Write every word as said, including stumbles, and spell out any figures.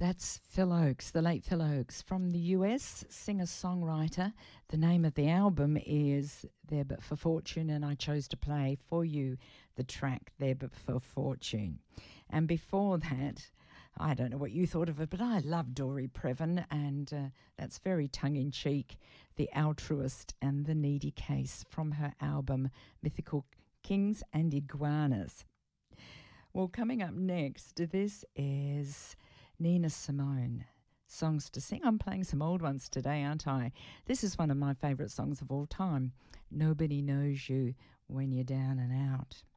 That's Phil Oakes, the late Phil Oakes from the U S, singer-songwriter. The name of the album is There But For Fortune, and I chose to play for you the track There But For Fortune. And before that, I don't know what you thought of it, but I love Dory Previn, and uh, that's very tongue-in-cheek, The Altruist and the Needy Case from her album Mythical Kings and Iguanas. Well, coming up next, this is Nina Simone, Songs to Sing. I'm playing some old ones today, aren't I? This is one of my favourite songs of all time, Nobody Knows You When You're Down and Out.